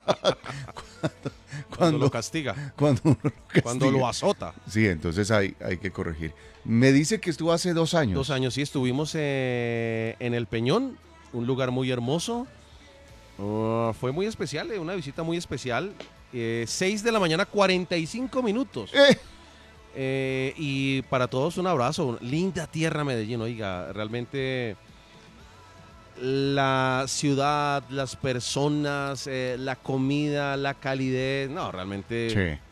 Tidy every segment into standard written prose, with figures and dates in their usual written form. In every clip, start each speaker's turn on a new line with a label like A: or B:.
A: Cuando lo castiga.
B: Cuando uno lo castiga.
A: Cuando lo azota.
B: Sí, entonces hay que corregir. Me dice que estuvo hace 2 años.
A: 2 años, sí, estuvimos en El Peñón, un lugar muy hermoso. Fue muy especial, una visita muy especial. 6 de la mañana, 45 minutos. Y para todos un abrazo. Linda tierra Medellín, oiga, realmente la ciudad, las personas, la comida, la calidez. No, realmente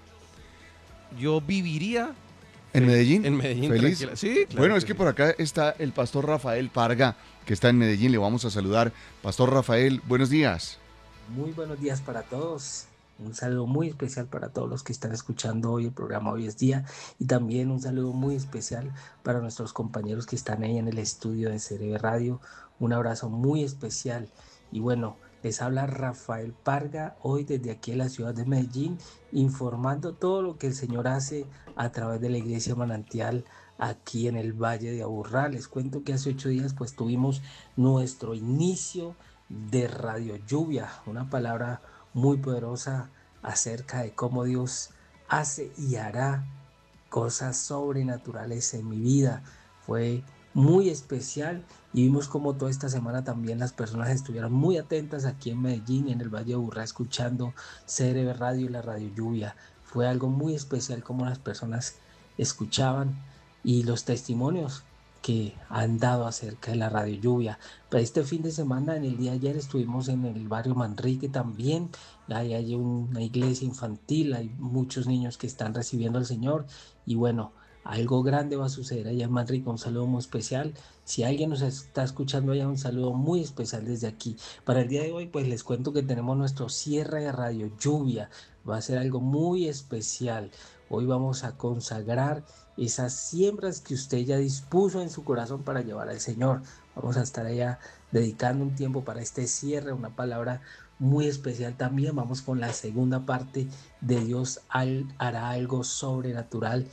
B: Sí.
A: yo viviría
B: ¿En Medellín?
A: En Medellín,
B: ¿Feliz?
A: tranquila. Sí, claro.
B: Bueno, es que por acá está el pastor Rafael Parga, que está en Medellín. Le vamos a saludar. Pastor Rafael, buenos días.
C: Muy buenos días para todos. Un saludo muy especial para todos los que están escuchando hoy el programa Hoy es Día. Y también un saludo muy especial para nuestros compañeros que están ahí en el estudio de CRB Radio. Un abrazo muy especial. Y bueno, les habla Rafael Parga hoy desde aquí en la ciudad de Medellín, informando todo lo que el Señor hace a través de la Iglesia Manantial aquí en el Valle de Aburrá. Les cuento que hace 8 días pues tuvimos nuestro inicio de Radio Lluvia, una palabra muy poderosa acerca de cómo Dios hace y hará cosas sobrenaturales en mi vida. Fue muy especial y vimos como toda esta semana también las personas estuvieron muy atentas aquí en Medellín y en el Valle de Aburrá escuchando CRB Radio y la Radio Lluvia. Fue algo muy especial como las personas escuchaban y los testimonios que han dado acerca de la Radio Lluvia. Para este fin de semana, en el día de ayer, estuvimos en el barrio Manrique también. Ahí hay una iglesia infantil, hay muchos niños que están recibiendo al Señor. Y bueno, algo grande va a suceder allá en Manrique, un saludo muy especial. Si alguien nos está escuchando allá, un saludo muy especial desde aquí. Para el día de hoy, pues les cuento que tenemos nuestro cierre de Radio Lluvia. Va a ser algo muy especial. Hoy vamos a consagrar esas siembras que usted ya dispuso en su corazón para llevar al Señor. Vamos a estar allá dedicando un tiempo para este cierre, una palabra muy especial también. Vamos con la segunda parte de Dios hará algo sobrenatural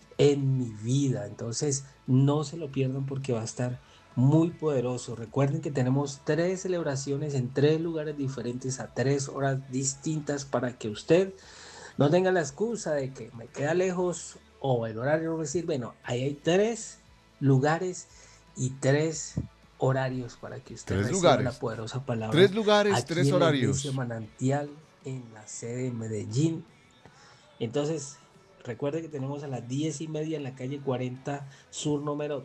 C: en mi vida. Entonces no se lo pierdan porque va a estar muy poderoso. Recuerden que tenemos 3 celebraciones en 3 lugares diferentes a 3 horas distintas para que usted no tenga la excusa de que me queda lejos o el horario no me sirve. No, ahí hay 3 lugares y 3 horarios para que usted
B: 3
C: reciba
B: lugares.
C: la poderosa palabra.
B: 3 lugares,
C: aquí
B: 3
C: en la
B: horarios.
C: Iglesia Manantial, en la sede de Medellín. Entonces, recuerde que tenemos a las 10:30 en la calle 40 Sur, número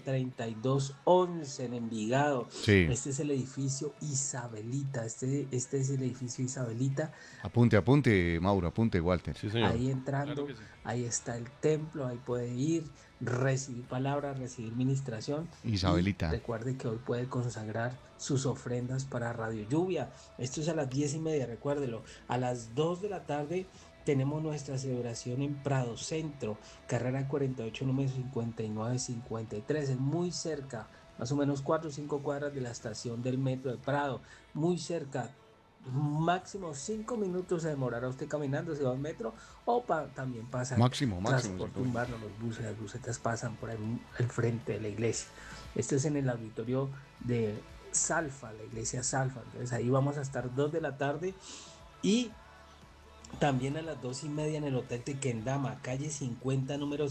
C: 3211 en Envigado.
B: Sí.
C: Este es el edificio Isabelita. Este es el edificio Isabelita.
B: Apunte, Mauro, apunte, Walter.
A: Sí, señor.
C: Ahí entrando,
A: Claro que sí.
C: ahí está el templo, ahí puede ir, recibir palabra, recibir ministración.
B: Isabelita.
C: Y recuerde que hoy puede consagrar sus ofrendas para Radio Lluvia. Esto es a las 10:30, recuérdelo. A las 2 de la tarde tenemos nuestra celebración en Prado Centro, carrera 48, número 5953. Es muy cerca, más o menos 4 o 5 cuadras de la estación del metro de Prado. Muy cerca. Máximo 5 minutos se demorará usted caminando, se va al metro o también pasa
B: Máximo.
C: transporte urbano, los buses, las busetas pasan por ahí al frente de la iglesia. Esto es en el auditorio de Salfa, la iglesia Salfa. Entonces ahí vamos a estar 2 de la tarde y también a las 2:30 en el Hotel Tequendama, calle 50, número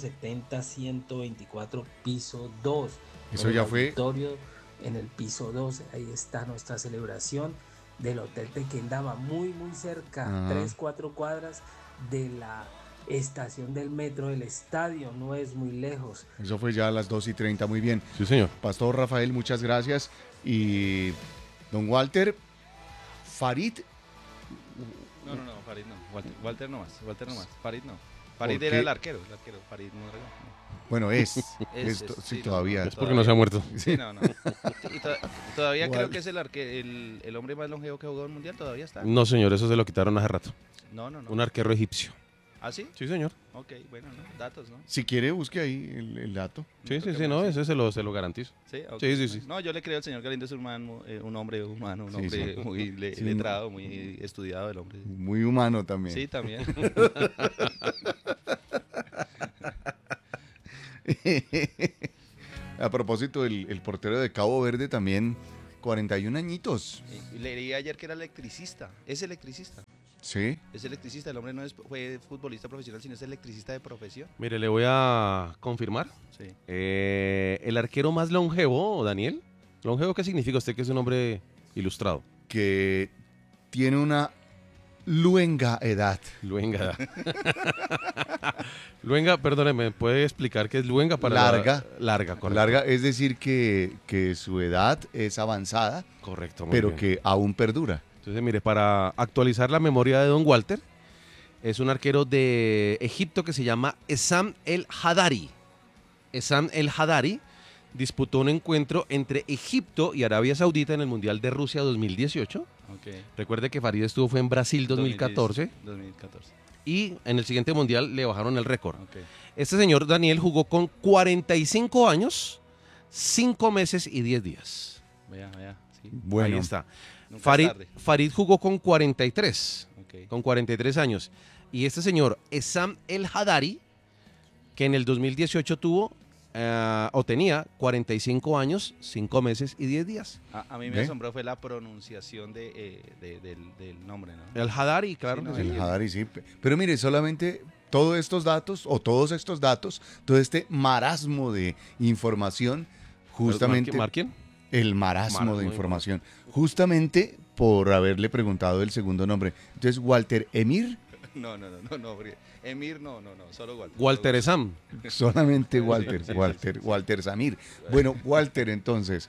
C: 70-124, piso 2.
B: Eso ya fue.
C: Auditorio en el piso 2, ahí está nuestra celebración del Hotel Tequendama, muy cerca, 3-4 cuadras de la estación del metro del estadio, no es muy lejos.
B: Eso fue ya a las 2:30, muy bien.
A: Sí, señor.
B: Pastor Rafael, muchas gracias. Y don Walter, Farid.
D: No, Farid no. Walter no más. Farid no. Farid
B: ¿Por
D: era
B: qué?
D: el arquero. Farid no era.
B: Bueno, sí,
D: sí,
B: todavía.
A: Es porque no se ha muerto.
D: Sí, no. Y todavía creo que es el hombre más longevo que ha jugado en el mundial, todavía está.
A: No, señor, eso se lo quitaron hace rato.
D: No.
A: Un arquero egipcio.
D: ¿Ah, sí?
A: Sí, señor.
D: Ok, bueno, no, datos, ¿no?
B: Si quiere, busque ahí el dato.
A: Sí, no, ese se lo garantizo.
D: Sí, okay.
A: Sí.
D: No, yo le creo al señor Galindo, es un hombre humano, un
B: Sí,
D: hombre
B: sí.
D: muy letrado, muy estudiado el hombre.
B: Muy humano también.
D: Sí, también.
B: A propósito, el portero de Cabo Verde también, 41 añitos.
D: Y leí ayer que era electricista, es electricista.
B: Sí.
D: Es electricista, el hombre no fue futbolista profesional, sino es electricista de profesión.
A: Mire, le voy a confirmar.
D: Sí.
A: El arquero más longevo, Daniel. ¿Longevo qué significa? Usted que es un hombre ilustrado.
B: Que tiene una luenga edad.
A: Luenga. Luenga, perdóneme, ¿puede explicar qué es luenga para
B: Larga.
A: Larga, correcto.
B: Larga, es decir, que su edad es avanzada,
A: Correcto, muy
B: pero
A: bien.
B: que aún perdura.
A: Entonces, mire, para actualizar la memoria de Don Walter, es un arquero de Egipto que se llama Essam El Hadari. Essam El Hadari disputó un encuentro entre Egipto y Arabia Saudita en el Mundial de Rusia 2018.
D: Okay.
A: Recuerde que Farid fue en Brasil 2014
D: 2014.
A: y en el siguiente Mundial le bajaron el récord.
D: Okay.
A: Este señor Daniel jugó con 45 años, 5 meses y 10 días.
D: Vea, sí.
B: Bueno,
A: Ahí está.
D: Nunca es tarde.
A: Farid jugó con 43.
D: Okay.
A: Con 43 años. Y este señor, Essam El Hadari, que en el 2018 tuvo o tenía 45 años, 5 meses y 10 días.
D: A mí me
B: ¿Ve?
D: asombró fue la pronunciación del nombre, ¿no?
A: El Hadari, claro.
D: Sí, no,
A: que sí.
B: el Hadari sí. Pero mire, solamente todos estos datos, todo este marasmo de información, justamente
A: ¿Mar quién?
B: el marasmo
A: Marasmo
B: de
A: de
B: información, justamente por haberle preguntado el segundo nombre. Entonces, Walter Emir,
D: No, porque Emir no, solo Walter.
A: Walter Essam.
B: solamente Walter,
D: sí,
B: Walter Samir. Bueno, Walter, entonces,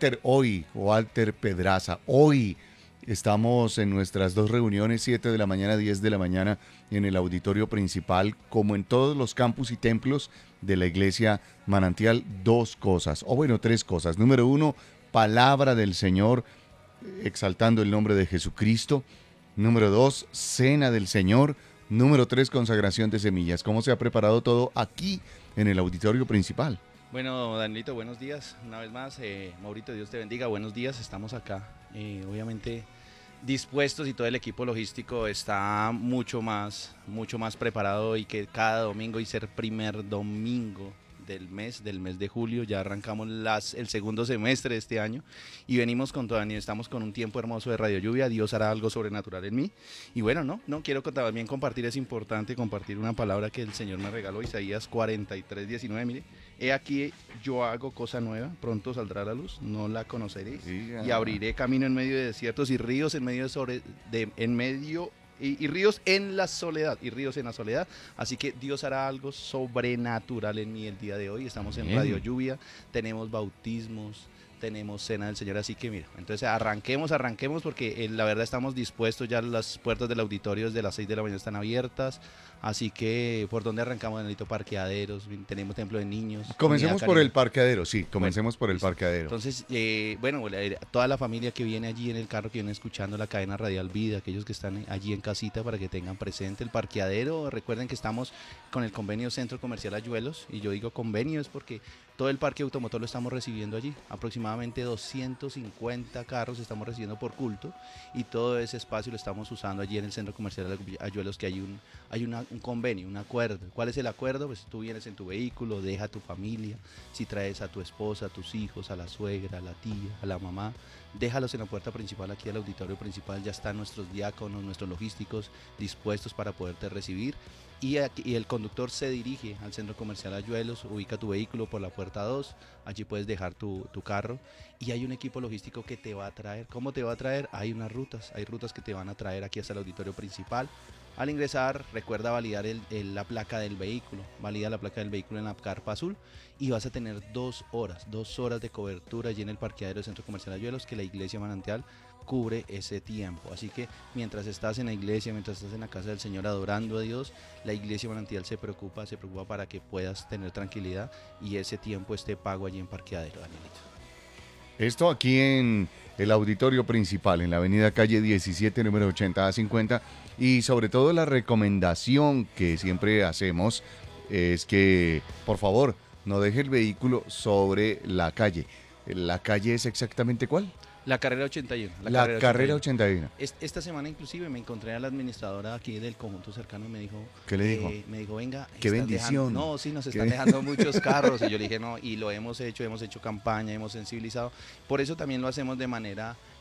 B: Walter Pedraza, hoy estamos en nuestras dos reuniones, 7 de la mañana, 10 de la mañana, en el auditorio principal, como en todos los campus y templos de la iglesia Manantial, tres cosas. Número 1, palabra del Señor, exaltando el nombre de Jesucristo. Número 2, cena del Señor. Número 3, consagración de semillas. ¿Cómo se ha preparado todo aquí en el auditorio principal?
D: Bueno, Danielito, buenos días. Una vez más, Maurito, Dios te bendiga. Buenos días, estamos acá. Obviamente dispuestos y todo el equipo logístico está mucho más preparado y que cada domingo y ser primer domingo del mes de julio, ya arrancamos el segundo semestre de este año y venimos con todo, estamos con un tiempo hermoso de Radio Lluvia, Dios hará algo sobrenatural en mí y bueno, no quiero también compartir, es importante compartir una palabra que el Señor me regaló, Isaías 43:19, mire, he aquí yo hago cosa nueva, pronto saldrá la luz, no la conoceréis y abriré camino en medio de desiertos y ríos en medio y ríos en la soledad, así que Dios hará algo sobrenatural en mí el día de hoy. Estamos en Radio Lluvia, tenemos bautismos, tenemos cena del Señor, así que mira, entonces arranquemos porque la verdad estamos dispuestos, ya las puertas del auditorio desde las 6 de la mañana están abiertas, así que ¿por dónde arrancamos, Danielito? Parqueaderos, tenemos templo de niños.
B: Comencemos por el parqueadero,
D: Bueno,
B: parqueadero.
D: Entonces, toda la familia que viene allí en el carro, que viene escuchando la cadena radial Vida, aquellos que están allí en casita para que tengan presente el parqueadero, recuerden que estamos con el convenio Centro Comercial Ayuelos, y yo digo convenio es porque todo el parque automotor lo estestamos recibiendo allí, aproximadamente 250 carros estamos recibiendo por culto y todo ese espacio lo estamos usando allí en el Centro Comercial Ayuelos, que hay un convenio, un acuerdo. ¿Cuál es el acuerdo? Pues tú vienes en tu vehículo, deja a tu familia, si traes a tu esposa, a tus hijos, a la suegra, a la tía, a la mamá, déjalos en la puerta principal, aquí al auditorio principal, ya están nuestros diáconos, nuestros logísticos dispuestos para poderte recibir. Y el conductor se dirige al Centro Comercial Ayuelos, ubica tu vehículo por la puerta 2, allí puedes dejar tu carro y hay un equipo logístico que te va a traer. ¿Cómo te va a traer? Hay rutas que te van a traer aquí hasta el auditorio principal. Al ingresar, recuerda validar la placa del vehículo, valida la placa del vehículo en la carpa azul y vas a tener 2 horas de cobertura allí en el parqueadero del Centro Comercial Ayuelos, que la Iglesia Manantial cubre ese tiempo. Así que mientras estás en la iglesia, mientras estás en la casa del Señor adorando a Dios, la Iglesia Manantial se preocupa para que puedas tener tranquilidad y ese tiempo esté pago allí en parqueadero, Danielito.
B: Esto aquí en el auditorio principal, en la avenida calle 17, número 80 a 50, y sobre todo la recomendación que siempre hacemos es que, por favor, no deje el vehículo sobre la calle. ¿La calle es exactamente cuál?
D: La carrera 81.
B: La carrera 81.
D: Esta semana inclusive me encontré a la administradora aquí del conjunto cercano y me dijo...
B: ¿Qué le dijo?
D: Me dijo, venga...
B: ¡Qué bendición!
D: Nos están dejando muchos carros. Y yo le dije, no, y lo hemos hecho campaña, hemos sensibilizado. Por eso también lo hacemos de manera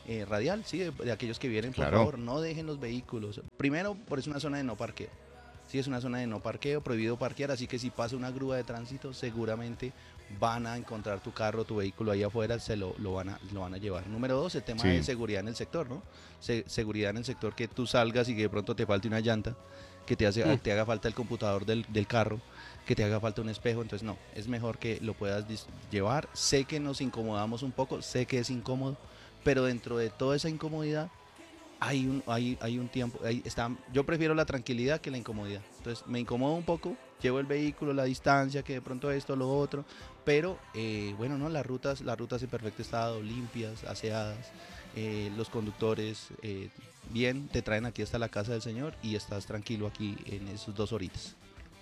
D: radial, ¿sí? De aquellos que vienen, por
B: Claro.
D: favor, no dejen los vehículos. Primero, es una zona de no parqueo. Sí, es una zona de no parqueo, prohibido parquear, así que si pasa una grúa de tránsito, seguramente van a encontrar tu carro, tu vehículo ahí afuera, lo van a llevar. Número 2, el tema
B: Sí.
D: de seguridad en el sector, ¿no? Seguridad en el sector, que tú salgas y que de pronto te falte una llanta, que te haga falta el computador del carro, que te haga falta un espejo, entonces no, es mejor que lo puedas llevar. Sé que nos incomodamos un poco, sé que es incómodo, pero dentro de toda esa incomodidad hay un tiempo, yo prefiero la tranquilidad que la incomodidad. Entonces me incomodo un poco, llevo el vehículo, la distancia, que de pronto esto, lo otro, pero bueno, no, las rutas en perfecto estado, limpias, aseadas, los conductores bien, te traen aquí hasta la casa del Señor y estás tranquilo aquí en esos 2 horitas.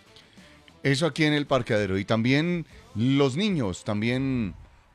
B: Eso aquí en el parqueadero. Y también los niños, también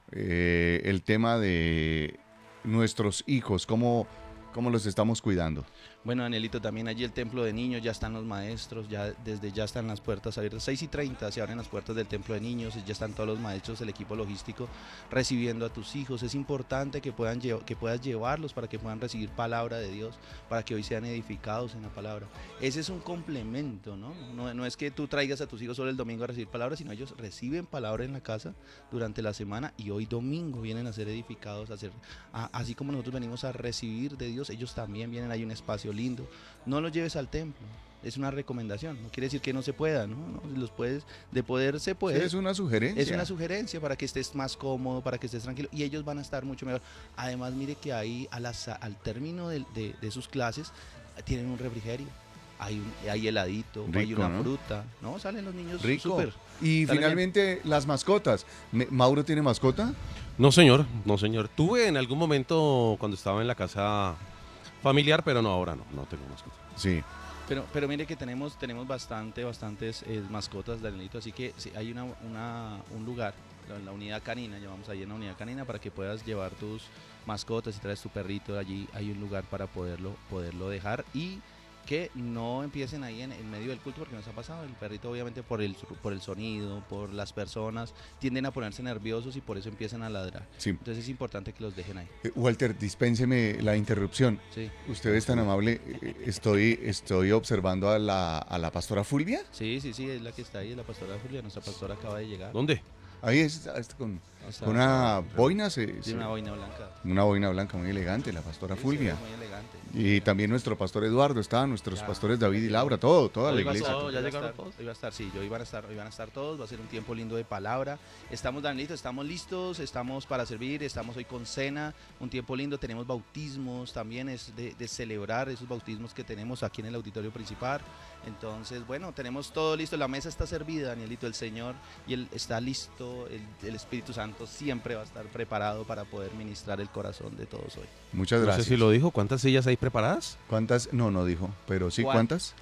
B: el tema de nuestros hijos, cómo los estamos cuidando.
D: Bueno, Danielito, también allí el templo de niños, ya están los maestros, desde ya están las puertas abiertas, 6:30 se abren las puertas del templo de niños, ya están todos los maestros, el equipo logístico recibiendo a tus hijos. Es importante que puedas llevarlos para que puedan recibir palabra de Dios, para que hoy sean edificados en la palabra. Ese es un complemento, ¿no? No es que tú traigas a tus hijos solo el domingo a recibir palabra, sino ellos reciben palabra en la casa durante la semana y hoy domingo vienen a ser edificados, así como nosotros venimos a recibir de Dios, ellos también vienen, hay un espacio lindo. No los lleves al templo, es una recomendación, no quiere decir que no se pueda, ¿no? Los puedes, de poder se puede.
B: Sí, es una sugerencia.
D: Es una sugerencia para que estés más cómodo, para que estés tranquilo y ellos van a estar mucho mejor. Además, mire que ahí al término de sus clases tienen un refrigerio, hay heladito,
B: Rico,
D: hay una
B: ¿no?
D: fruta, ¿no? Salen los niños
B: Rico.
D: súper.
B: Y
D: Salen
B: finalmente las mascotas. ¿Mauro tiene mascota?
A: No, señor, no, señor. Tuve en algún momento cuando estaba en la casa familiar, pero no, ahora no tengo mascota.
B: Sí.
D: Pero mire que tenemos bastantes mascotas, Danielito, así que sí, hay un lugar, la unidad canina, llamamos ahí en la unidad canina, para que puedas llevar tus mascotas y traes tu perrito, allí hay un lugar para poderlo dejar y que no empiecen ahí en medio del culto, porque nos ha pasado, el perrito obviamente por el sonido, por las personas, tienden a ponerse nerviosos y por eso empiezan a ladrar.
B: Sí.
D: Entonces es importante que los dejen ahí.
B: Walter, dispénseme la interrupción.
D: Sí.
B: Usted es tan amable. Estoy observando a la pastora Fulvia.
D: Sí, es la que está ahí, es la pastora Julia, nuestra pastora acaba de llegar.
A: ¿Dónde?
B: Ahí está con
D: Está-
B: una boina.
D: Tiene una boina blanca.
B: Una boina blanca muy elegante, la pastora
D: Sí,
B: Fulvia.
D: se ve muy elegante.
B: Y también nuestro pastor Eduardo está, nuestros
D: Ya.
B: pastores David y Laura, toda la
A: Hoy va
B: iglesia.
A: todo. ¿Ya
D: Hoy va a
A: llegaron
D: estar-
A: todos?
D: Hoy va a estar, sí, hoy van a estar todos, va a ser un tiempo lindo de palabra. Estamos, Danilito, estamos listos, estamos para servir, estamos hoy con cena, un tiempo lindo, tenemos bautismos, también es de celebrar esos bautismos que tenemos aquí en el auditorio principal. Entonces, bueno, tenemos todo listo, la mesa está servida, Danielito, el Señor, y Él está listo, el Espíritu Santo siempre va a estar preparado para poder ministrar el corazón de todos hoy.
B: Muchas
A: No
B: gracias.
A: sé si lo dijo. ¿Cuántas sillas hay preparadas?
B: ¿Cuántas? No dijo, pero sí,
D: Cua-
B: ¿cuántas?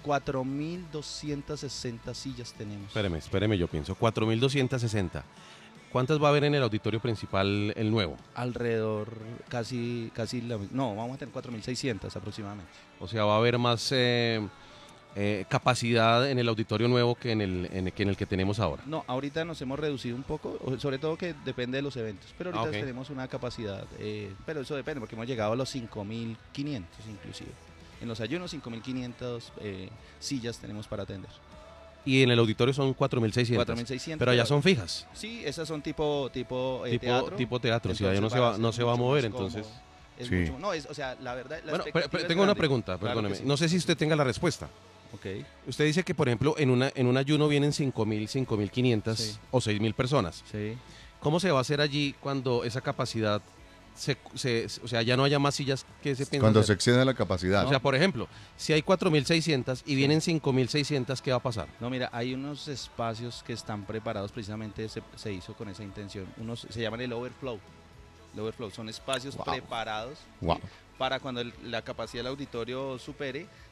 D: 4.260 sillas tenemos.
A: Espéreme, yo pienso. 4.260. ¿Cuántas va a haber en el auditorio principal, el nuevo?
D: Alrededor, no, vamos a tener 4.600 aproximadamente.
A: O sea, va a haber más capacidad en el auditorio nuevo que en el que tenemos ahora.
D: No, ahorita nos hemos reducido un poco, sobre todo que depende de los eventos, pero ahorita
A: Ok.
D: tenemos una capacidad, pero eso depende porque hemos llegado a los 5.500 inclusive. En los ayunos 5.500 sillas tenemos para atender.
A: Y en el auditorio son 4.600.
D: 4.600.
A: Pero allá son fijas.
D: Sí, esas son tipo teatro.
A: Tipo teatro. Si allá
D: Entonces
A: no se va a
D: mucho
A: mover,
D: más cómodo.
A: entonces.
D: Es
B: Sí.
D: mucho- no, o sea, la verdad, la
A: Bueno,
D: expectativa es
A: tengo una
D: grande.
A: pregunta,
D: Claro
A: perdóneme.
D: que sí.
A: No sé si usted tenga la respuesta.
D: Ok.
A: Usted dice que, por ejemplo, en un ayuno vienen 5.000, 5.500
D: Sí.
A: o 6.000 personas.
D: Sí.
A: ¿Cómo se va a hacer allí cuando esa capacidad, o sea, ya no haya más sillas que se piensa
B: Cuando se
A: hacer?
B: exceda la capacidad.
A: O sea, por ejemplo, si hay 4.600 y vienen 5.600, ¿qué va a pasar?
D: No, mira, hay unos espacios que están preparados, precisamente se hizo con esa intención. Unos se llaman el overflow. El overflow son espacios
B: Wow.
D: preparados
B: Wow.
D: ¿sí? Para cuando la capacidad del auditorio supere,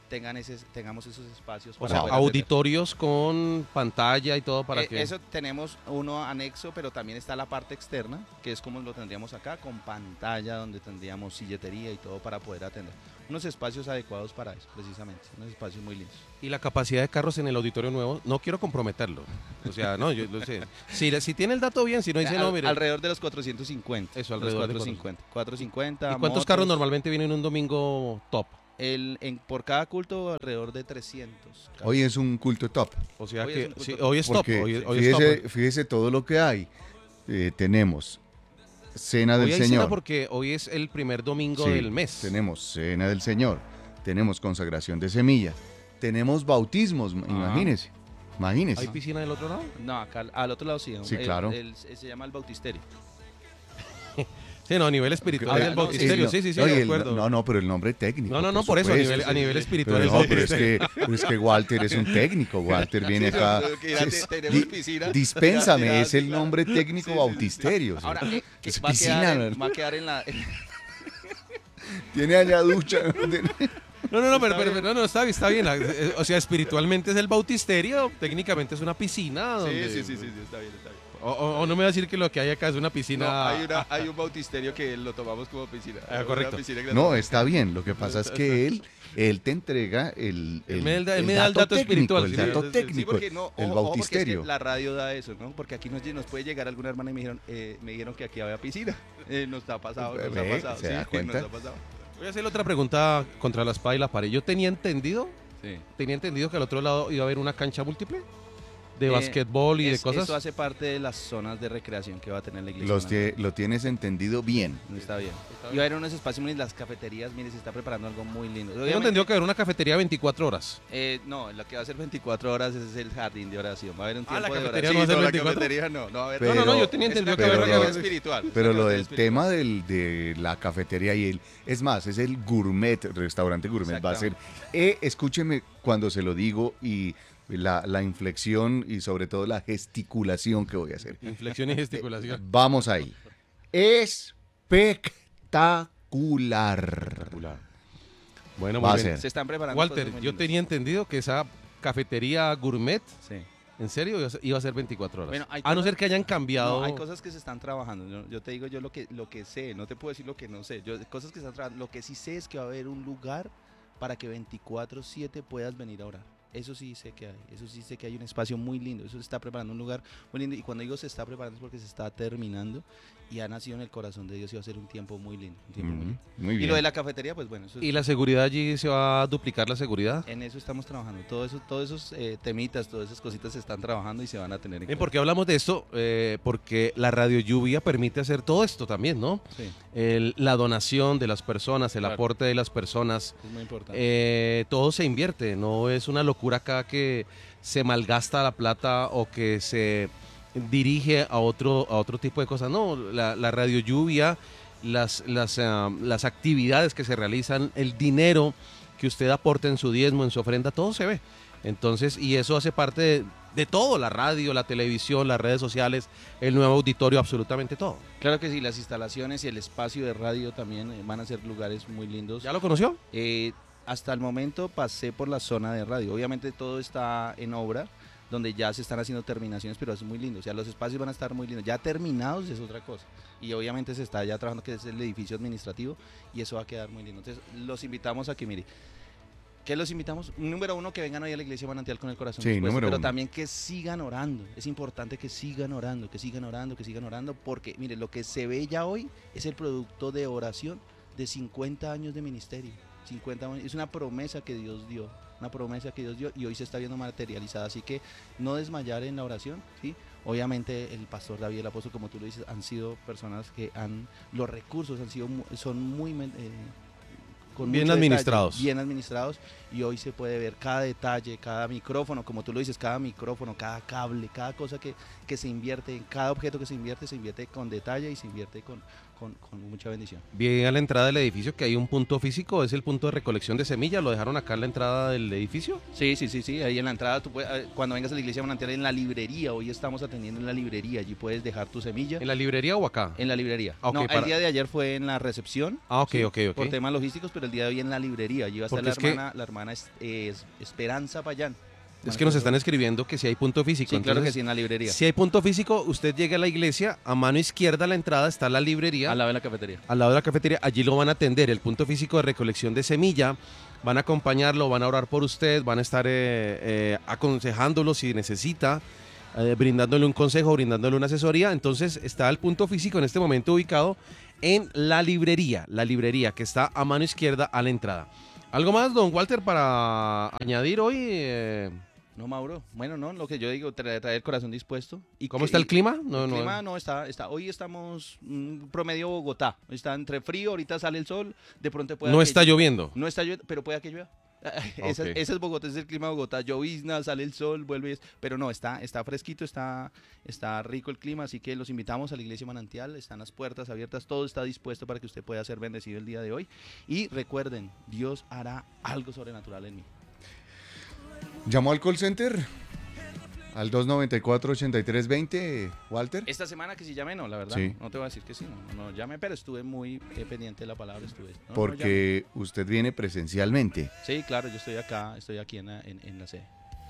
D: tengamos esos espacios
A: O
D: para
A: sea,
D: poder atender.
A: auditorios con pantalla y todo para que...
D: Eso tenemos uno anexo, pero también está la parte externa, que es como lo tendríamos acá, con pantalla, donde tendríamos silletería y todo para poder atender. Unos espacios adecuados para eso, precisamente, unos espacios muy lindos.
A: Y la capacidad de carros en el auditorio nuevo, no quiero comprometerlo. O sea, no, yo lo sé. Si tiene el dato bien, si no dice no, mire.
D: Alrededor de los 450.
A: Eso, alrededor de
D: 450. 450.
A: ¿Y cuántos
D: motos.
A: carros normalmente vienen un domingo top?
D: Por cada culto, alrededor de 300.
B: Hoy es un culto top.
A: O sea
D: Hoy es
A: que
D: un
A: sí,
D: culto
A: hoy es top.
B: Porque
A: Hoy es top.
B: fíjese todo lo que hay. Tenemos Cena del
A: Hoy hay cena
B: Señor.
A: porque hoy es el primer domingo
B: Sí,
A: del mes.
B: Tenemos Cena del Señor. Tenemos consagración de semilla. Tenemos bautismos, imagínese. Imagínese.
A: ¿Hay piscina del otro lado?
D: No, acá al otro lado sí.
B: Sí, claro.
D: Se llama el bautisterio.
A: Sí, no, a nivel espiritual
B: Ah,
A: es el
D: no,
A: bautisterio.
B: no,
A: Sí, sí, sí,
B: no, y
A: de
B: el-
A: acuerdo.
B: no, pero el nombre técnico.
A: No, por eso,
B: supuesto.
A: a nivel espiritual
B: Pero,
A: es
B: no, pero es que Walter es un técnico. Walter viene acá.
D: Tenemos piscina.
B: Dispénsame, es el nombre técnico bautisterio.
D: Ahora,
B: Es
D: va a
B: piscina,
D: quedar,
B: ¿no?
D: va a quedar en la...
B: Tiene allá ducha.
A: No, pero no, está bien. O sea, espiritualmente es el bautisterio, técnicamente es una piscina. Donde,
D: está bien.
A: O no me va a decir que lo que hay acá es una piscina.
D: No, hay un bautisterio que lo tomamos como piscina.
A: Ah, correcto.
D: Una piscina
B: No, está bien. Lo que pasa es que él te entrega el
A: me da el dato espiritual,
B: el
A: sí,
B: dato
A: sí, sí,
B: técnico,
D: porque no,
B: el
D: ojo, porque es
B: bautisterio.
D: que la radio da eso, ¿no? Porque aquí nos puede llegar alguna hermana y me dijeron que aquí había piscina. Nos ha pasado, nos ha
B: Ve,
D: pasado.
B: ¿se da
D: Sí,
B: cuenta?
D: nos ha pasado.
A: Voy a hacerle otra pregunta contra la espada y la pared. Yo tenía entendido que al otro lado iba a haber una cancha múltiple de basquetbol y de cosas.
D: Eso hace parte de las zonas de recreación que va a tener la iglesia.
B: Lo tienes entendido bien.
D: Está bien. Y va a haber unos espacios muy lindos, las cafeterías, mire, se está preparando algo muy lindo.
A: Tengo entendido que va a haber una cafetería 24 horas.
D: No, lo que va a ser 24 horas es el jardín de oración. Va a haber un
A: Ah,
D: tiempo
A: ¿la
D: de
A: cafetería
D: oración.
A: no va a ser
D: Sí,
A: 24?
D: la cafetería no va a haber.
B: Pero-
A: No, yo tenía entendido que
B: pero
A: había una
B: lo-
A: cafetería
D: espiritual.
B: Pero
D: Una
B: lo
D: cafetería
B: del
D: espiritual.
B: tema de la cafetería es más, es el gourmet, restaurante gourmet. Va a ser, escúcheme cuando se lo digo y la inflexión y sobre todo la gesticulación que voy a hacer.
A: Inflexión y gesticulación.
B: Vamos ahí. Espectacular.
A: Bueno,
B: Va
A: muy
B: a
A: bien.
B: ser.
D: Se están preparando.
A: Walter,
D: cosas muy
A: yo
D: lindas.
A: tenía entendido que esa cafetería gourmet,
D: Sí.
A: en serio, iba a ser 24 horas.
D: Bueno, hay
A: a no
D: cosas-
A: ser que hayan cambiado.
D: No, hay cosas que se están trabajando. Yo te digo yo lo que sé, no te puedo decir lo que no sé. Cosas que se están trabajando. Lo que sí sé es que va a haber un lugar para que 24/7 puedas venir a orar. Eso sí sé que hay. Eso sí sé que hay un espacio muy lindo. Eso se está preparando un lugar muy lindo. Y cuando digo se está preparando es porque se está terminando y ha nacido en el corazón de Dios y va a ser un tiempo muy lindo. Un tiempo muy lindo.
B: Muy
D: Y
B: bien.
D: lo de la cafetería, pues bueno, eso es-
A: ¿Y la seguridad allí se va a duplicar la seguridad?
D: en eso estamos trabajando. Todos esos temitas, todas esas cositas se están trabajando y se van a tener en
A: Bien,
D: cuenta.
A: ¿por qué hablamos de esto? Porque la radio lluvia permite hacer todo esto también, ¿no?
D: Sí,
A: La donación de las personas, el
D: Claro.
A: aporte de las personas,
D: es muy importante.
A: todo se invierte, no es una locura acá que se malgasta la plata o que se dirige a otro tipo de cosas. No, la radio lluvia, las actividades que se realizan, el dinero que usted aporta en su diezmo, en su ofrenda, todo se ve. Entonces, y eso hace parte de todo, la radio, la televisión, las redes sociales, el nuevo auditorio, absolutamente todo.
D: Claro que sí, las instalaciones y el espacio de radio también van a ser lugares muy lindos.
A: ¿Ya lo conoció?
D: Hasta el momento pasé por la zona de radio. Obviamente todo está en obra, donde ya se están haciendo terminaciones, pero es muy lindo. O sea, los espacios van a estar muy lindos. Ya terminados es otra cosa. Y obviamente se está ya trabajando, que es el edificio administrativo, y eso va a quedar muy lindo. Entonces, los invitamos a que, mire, ¿qué los invitamos? Número uno, que vengan hoy a la iglesia Manantial con el corazón
B: Sí,
D: dispuesto,
B: número
D: pero
B: uno.
D: también que sigan orando. Es importante que sigan orando, que sigan orando, que sigan orando, porque, mire, lo que se ve ya hoy es el producto de oración de 50 años de ministerio. 50 años, es una promesa que Dios dio, y hoy se está viendo materializada, así que no desmayar en la oración, ¿sí? Obviamente el pastor David, el apóstol, como tú lo dices, han sido personas que los recursos son muy con
A: Bien
D: mucho detalle,
A: administrados.
D: bien administrados, y hoy se puede ver cada detalle, cada micrófono, como tú lo dices, cada micrófono, cada cable, cada cosa que se invierte, en cada objeto que se invierte con detalle y se invierte con con mucha bendición.
A: Vi a la entrada del edificio que hay un punto físico, es el punto de recolección de semillas, ¿lo dejaron acá en la entrada del edificio?
D: Sí, ahí en la entrada, cuando vengas a la iglesia manantial, en la librería, hoy estamos atendiendo en la librería, allí puedes dejar tu semilla.
A: ¿En la librería o acá?
D: En la librería.
A: Ah, ok,
D: no, el día de ayer fue en la recepción.
A: Ok.
D: Por temas logísticos, pero el día de hoy en la librería. Allí va a estar
A: Porque
D: la hermana Esperanza Payán.
A: Es que nos están escribiendo que si hay punto físico.
D: Sí, claro que
A: entonces,
D: sí, en la librería.
A: Si hay punto físico, usted llega a la iglesia, a mano izquierda a la entrada está la librería.
D: Al lado de la cafetería.
A: Al lado de la cafetería, allí lo van a atender, el punto físico de recolección de semilla, van a acompañarlo, van a orar por usted, van a estar aconsejándolo si necesita, brindándole un consejo, brindándole una asesoría. Entonces está el punto físico en este momento ubicado en la librería que está a mano izquierda a la entrada. ¿Algo más, don Walter, para añadir hoy?
D: No, Mauro. Bueno, no, lo que yo digo, traer el corazón dispuesto.
A: ¿Cómo está el clima?
D: El clima no está. Hoy estamos promedio Bogotá. Está entre frío, ahorita sale el sol. De pronto puede.
A: No está lloviendo.
D: No está lloviendo, pero puede que llueva. Ese es Bogotá, ese es el clima de Bogotá. Llovizna, sale el sol, vuelve. Pero no, está fresquito, está rico el clima. Así que los invitamos a la Iglesia Manantial. Están las puertas abiertas, todo está dispuesto para que usted pueda ser bendecido el día de hoy. Y recuerden, Dios hará algo sobrenatural en mí.
B: ¿Llamó al call center? Al 294-8320, Walter.
D: Esta semana que sí llamé, no, la verdad.
B: Sí.
D: No te voy a decir que sí, no llamé, pero estuve muy pendiente de la palabra.
B: Porque usted viene presencialmente.
D: Sí, claro, yo estoy aquí en la sede.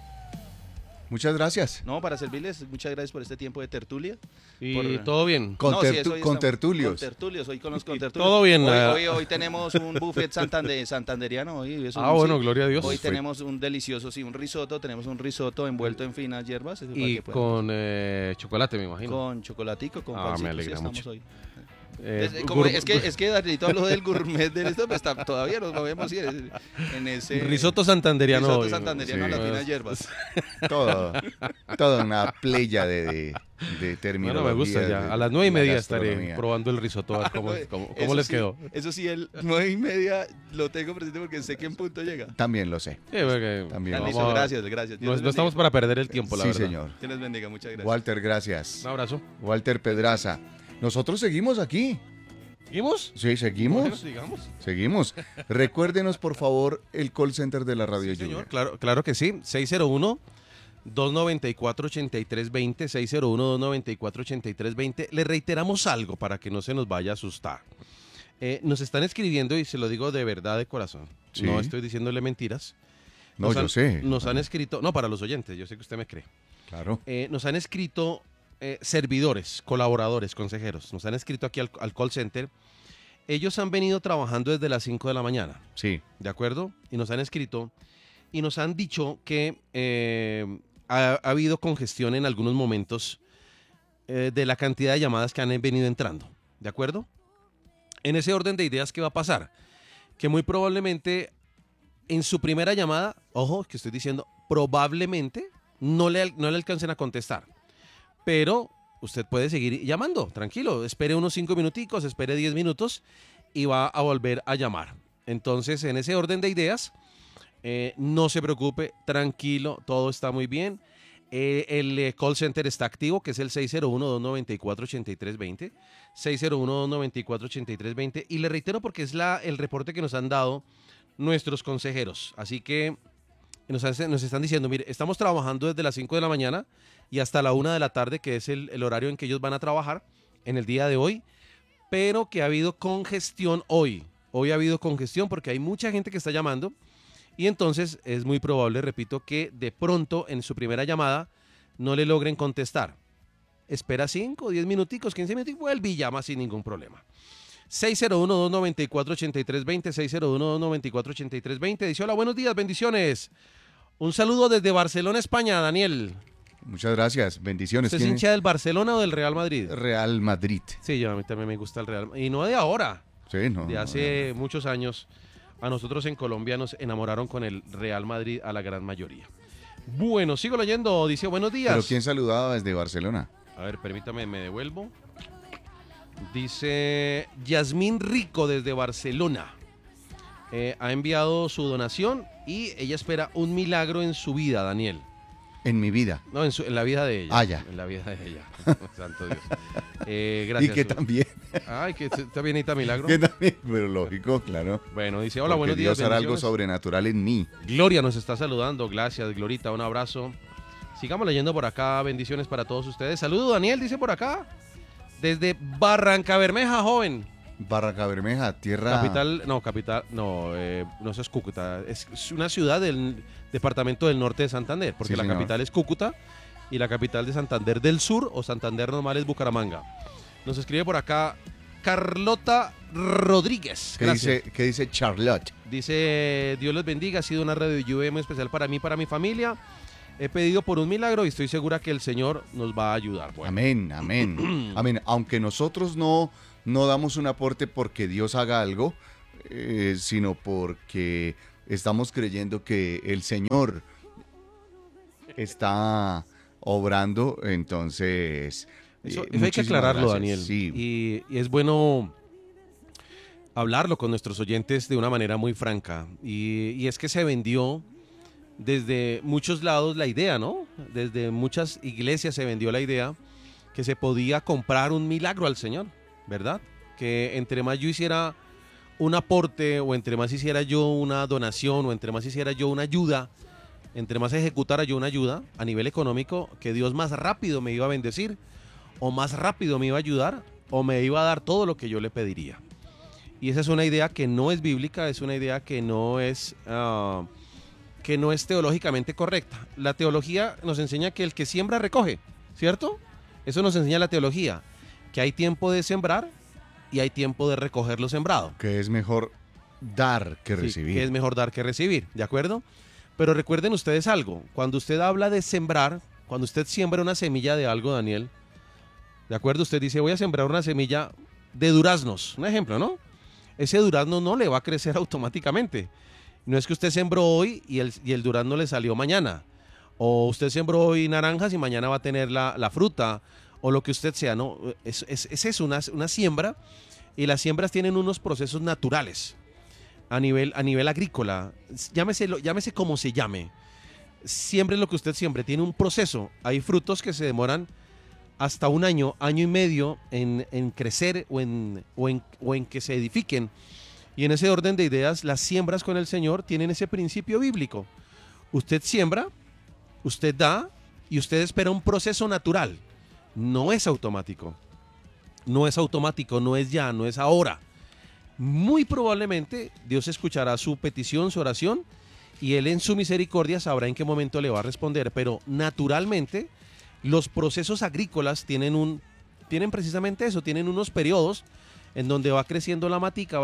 B: Muchas gracias.
D: No, para servirles, muchas gracias por este tiempo de tertulia.
A: Y todo bien.
B: Con
D: Hoy
B: con
D: estamos
B: tertulios.
D: Con tertulios, hoy con los contertulios.
A: Todo bien.
D: Hoy tenemos un buffet santanderiano.
A: Bueno, gloria a Dios.
D: Hoy tenemos un delicioso, un risotto. Tenemos un risotto envuelto en finas hierbas.
A: Y con chocolate, me imagino.
D: Con chocolatico, con pancito.
A: Me alegra mucho.
D: Hoy. Es que Danielito habló del gourmet de esto, pues todavía nos movemos en ese
A: risotto santanderiano.
D: Risotto santanderiano a las finas hierbas.
B: Toda una playa de terminología.
A: Bueno, me gusta ya. A las 9:30 estaré probando el risotto a ver cómo les quedó.
D: Eso sí, el 9:30 lo tengo presente porque sé que en punto llega.
B: También lo sé.
D: También. Listo, gracias.
A: No estamos para perder el tiempo, la verdad.
B: Sí, señor.
D: Dios les bendiga, muchas gracias.
B: Walter, gracias.
A: Un abrazo.
B: Walter Pedraza. Nosotros seguimos aquí.
A: ¿Seguimos?
B: Sí, seguimos.
A: Bueno,
B: Seguimos. Recuérdenos, por favor, el call center de la Radio
A: sí,
B: Junior.
A: señor, claro que sí. 601-294-8320. 601-294-8320. Le reiteramos algo para que no se nos vaya a asustar. Nos están escribiendo, y se lo digo de verdad, de corazón.
B: Sí.
A: No estoy diciéndole mentiras.
B: Yo sé.
A: Nos han escrito, no, para los oyentes, yo sé que usted me cree.
B: Claro.
A: Nos han escrito servidores, colaboradores, consejeros. Nos han escrito aquí al call center. Ellos han venido trabajando desde las 5 de la mañana.
B: Sí.
A: ¿De acuerdo? Y nos han escrito y nos han dicho que ha habido congestión en algunos momentos de la cantidad de llamadas que han venido entrando. ¿De acuerdo? En ese orden de ideas, ¿qué va a pasar? Que muy probablemente en su primera llamada, ojo, que estoy diciendo, probablemente no le alcancen a contestar. Pero usted puede seguir llamando, tranquilo, espere unos 5 minuticos, espere 10 minutos y va a volver a llamar. Entonces, en ese orden de ideas, no se preocupe, tranquilo, todo está muy bien. El call center está activo, que es el 601-294-8320, 601-294-8320, y le reitero porque es el reporte que nos han dado nuestros consejeros. Así que nos están diciendo, mire, estamos trabajando desde las 5 de la mañana y hasta la 1 de la tarde, que es el horario en que ellos van a trabajar en el día de hoy, pero que ha habido congestión hoy. Hoy ha habido congestión porque hay mucha gente que está llamando y entonces es muy probable, repito, que de pronto en su primera llamada no le logren contestar. Espera 5, 10 minuticos, 15 minutos y vuelve y llama sin ningún problema. 601-294-8320, 601-294-8320. Dice, hola, buenos días, bendiciones. Un saludo desde Barcelona, España, Daniel.
B: Muchas gracias, bendiciones.
A: ¿Usted es hincha del Barcelona o del Real Madrid?
B: Real Madrid.
A: Sí, a mí también me gusta el Real Madrid. Y no de ahora,
B: Sí, no.
A: de hace muchos años. A nosotros en Colombia nos enamoraron con el Real Madrid a la gran mayoría. Bueno, sigo leyendo, dice, buenos días.
B: ¿Pero quién saludaba desde Barcelona?
A: A ver, permítame, me devuelvo. Dice Yasmín Rico desde Barcelona. Ha enviado su donación y ella espera un milagro en su vida, Daniel.
B: En mi vida.
A: No, en la vida de ella.
B: Ah, ya.
A: En la vida de ella. Santo Dios.
B: Y
A: Gracias.
B: que también.
A: Ay, que está bien Anita Milagro.
B: Que también, pero lógico, claro.
A: Bueno, dice, hola,
B: Porque
A: buenos días.
B: Dios hará algo
A: bendiciones.
B: sobrenatural en mí.
A: Gloria nos está saludando. Gracias, Glorita. Un abrazo. Sigamos leyendo por acá. Bendiciones para todos ustedes. Saludo, Daniel, dice por acá. Desde Barranca Bermeja, joven.
B: Barranca Bermeja, tierra.
A: Capital, no, no eso es Cúcuta. Es una ciudad del departamento del norte de Santander, porque
B: Sí,
A: la
B: señor.
A: capital es Cúcuta y la capital de Santander del Sur o Santander normal es Bucaramanga. Nos escribe por acá Carlota Rodríguez. Gracias.
B: ¿Qué dice Charlotte?
A: Dice, Dios los bendiga, ha sido una radio de lluvia muy especial para mí, para mi familia. He pedido por un milagro y estoy segura que el Señor nos va a ayudar. Bueno,
B: Amén, amén. Amén. Aunque nosotros no damos un aporte porque Dios haga algo, sino porque estamos creyendo que el Señor está obrando, entonces...
A: eso hay que
B: muchísimas
A: aclararlo,
B: gracias.
A: Daniel.
B: Sí.
A: Y es bueno hablarlo con nuestros oyentes de una manera muy franca. Y es que se vendió desde muchos lados la idea, ¿no? Desde muchas iglesias se vendió la idea que se podía comprar un milagro al Señor, ¿verdad? Que entre más yo hiciera un aporte o entre más hiciera yo una donación o entre más hiciera yo una ayuda, entre más ejecutara yo una ayuda a nivel económico, que Dios más rápido me iba a bendecir o más rápido me iba a ayudar o me iba a dar todo lo que yo le pediría. Y esa es una idea que no es bíblica, es una idea que no es teológicamente correcta. La teología nos enseña que el que siembra recoge, ¿cierto? Eso nos enseña la teología, que hay tiempo de sembrar y hay tiempo de recoger lo sembrado.
B: Que es mejor dar que
A: Sí,
B: recibir.
A: que es mejor dar que recibir, ¿de acuerdo? Pero recuerden ustedes algo, cuando usted habla de sembrar, cuando usted siembra una semilla de algo, Daniel, ¿de acuerdo? Usted dice, voy a sembrar una semilla de duraznos, un ejemplo, ¿no? Ese durazno no le va a crecer automáticamente. No es que usted sembró hoy y el durazno le salió mañana. O usted sembró hoy naranjas y mañana va a tener la fruta. O lo que usted sea, ¿no? Es eso, una siembra. Y las siembras tienen unos procesos naturales. A nivel agrícola. Llámese como se llame. Siembre lo que usted siembre. Tiene un proceso. Hay frutos que se demoran hasta un año, año y medio en crecer o en que se edifiquen. Y en ese orden de ideas, las siembras con el Señor tienen ese principio bíblico. Usted siembra, usted da y usted espera un proceso natural. No es automático. No es automático, no es ya, no es ahora. Muy probablemente Dios escuchará su petición, su oración, y Él en su misericordia sabrá en qué momento le va a responder. Pero naturalmente, los procesos agrícolas tienen precisamente eso, tienen unos periodos en donde va creciendo la matica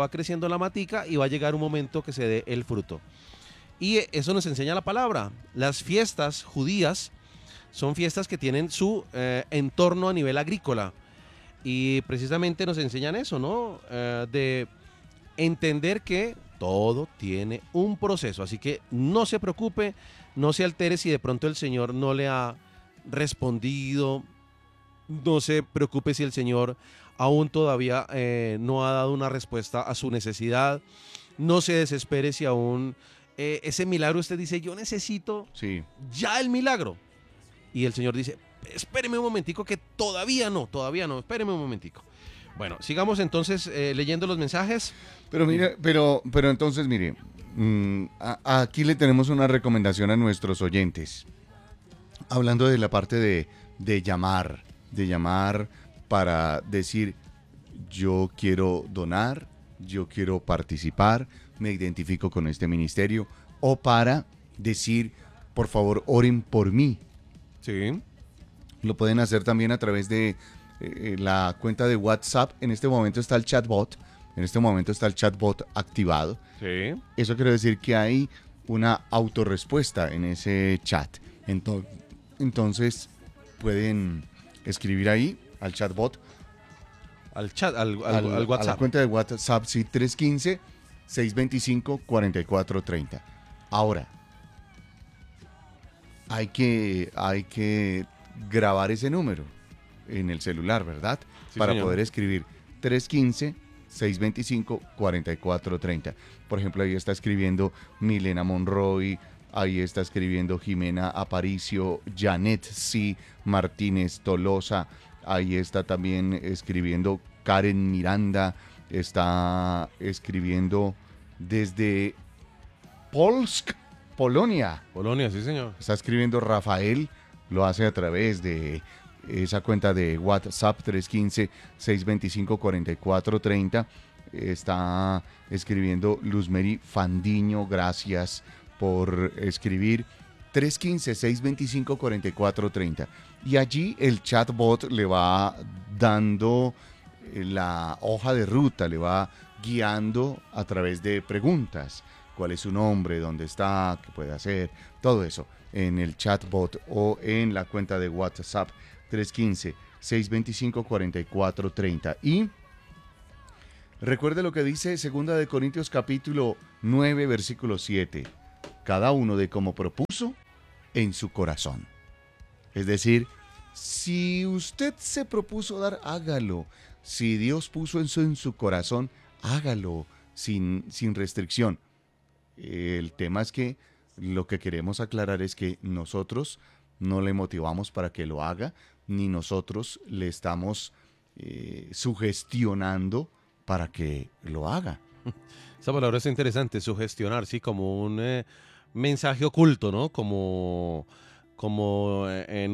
A: y va a llegar un momento que se dé el fruto. Y eso nos enseña la palabra. Las fiestas judías son fiestas que tienen su entorno a nivel agrícola. Y precisamente nos enseñan eso, ¿no? De entender que todo tiene un proceso. Así que no se preocupe, no se altere si de pronto el Señor no le ha respondido. No se preocupe si el Señor aún todavía no ha dado una respuesta a su necesidad. No se desespere si aún ese milagro usted dice, yo necesito ya el milagro. Y el Señor dice, espéreme un momentico que todavía no, espéreme un momentico. Bueno, sigamos entonces leyendo los mensajes.
B: Pero mire, pero entonces mire, aquí le tenemos una recomendación a nuestros oyentes. Hablando de la parte de llamar para decir, yo quiero donar, yo quiero participar, me identifico con este ministerio, o para decir, por favor, oren por mí.
A: Sí.
B: Lo pueden hacer también a través de la cuenta de WhatsApp. En este momento está el chatbot. Activado.
A: Sí.
B: Eso quiere decir que hay una autorrespuesta en ese chat. Entonces pueden escribir ahí al chatbot.
A: Al chat, al
B: A
A: WhatsApp.
B: la cuenta de WhatsApp, sí, 315-625-4430. Ahora, hay que grabar ese número en el celular, ¿verdad?
A: Sí,
B: Para
A: señor.
B: poder escribir 315-625-4430. Por ejemplo, ahí está escribiendo Milena Monroy, Ahí está escribiendo Jimena Aparicio, Janet C. Martínez Tolosa. Ahí está también escribiendo Karen Miranda. Está escribiendo desde Polsk, Polonia.
A: Polonia, sí, señor.
B: Está escribiendo Rafael. Lo hace a través de esa cuenta de WhatsApp 315-625-4430. Está escribiendo Luzmeri Fandiño, gracias por escribir 315-625-4430. Y allí el chatbot le va dando la hoja de ruta, le va guiando a través de preguntas. ¿Cuál es su nombre? ¿Dónde está? ¿Qué puede hacer? Todo eso en el chatbot o en la cuenta de WhatsApp 315-625-4430. Y recuerde lo que dice 2 de Corintios capítulo 9, versículo 7. Cada uno de como propuso en su corazón. Es decir, si usted se propuso dar, hágalo. Si Dios puso eso en su corazón, hágalo sin restricción. El tema es que lo que queremos aclarar es que nosotros no le motivamos para que lo haga, ni nosotros le estamos sugestionando para que lo haga.
A: Esa palabra es interesante, sugestionar, sí, como un mensaje oculto, ¿no? Como en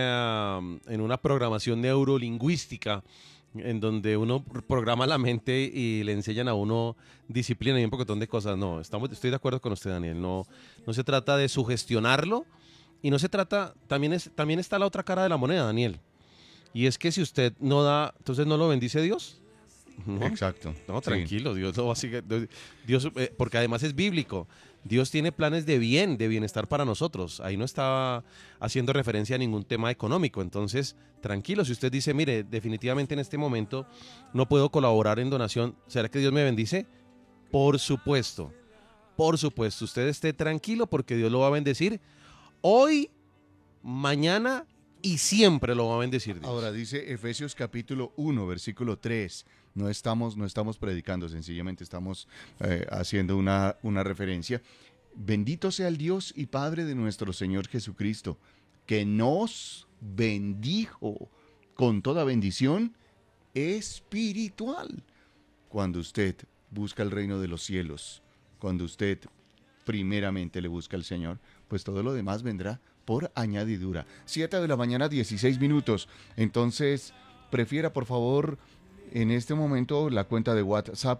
A: una programación neurolingüística en donde uno programa la mente y le enseñan a uno disciplina y un pocotón de cosas. No, estoy de acuerdo con usted, Daniel. No se trata de sugestionarlo y no se trata, también está la otra cara de la moneda, Daniel. Y es que si usted no da, entonces no lo bendice Dios. ¿No?
B: Exacto.
A: No, tranquilo, sí. Dios lo va a seguir. Dios, porque además es bíblico. Dios tiene planes de bienestar para nosotros. Ahí no está haciendo referencia a ningún tema económico. Entonces, tranquilo, si usted dice, mire, definitivamente en este momento no puedo colaborar en donación, ¿será que Dios me bendice? Por supuesto, usted esté tranquilo porque Dios lo va a bendecir hoy, mañana y siempre lo va a bendecir Dios.
B: Ahora dice Efesios capítulo 1, versículo 3. No estamos predicando, sencillamente estamos haciendo una referencia. Bendito sea el Dios y Padre de nuestro Señor Jesucristo, que nos bendijo con toda bendición espiritual. Cuando usted busca el reino de los cielos, cuando usted primeramente le busca al Señor, pues todo lo demás vendrá por añadidura. 7 de la mañana, 16 minutos. Entonces, prefiera por favor en este momento la cuenta de WhatsApp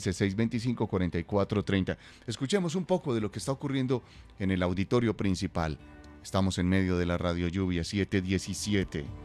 B: 315-625-4430. Escuchemos un poco de lo que está ocurriendo en el auditorio principal. Estamos en medio de la radio lluvia 717.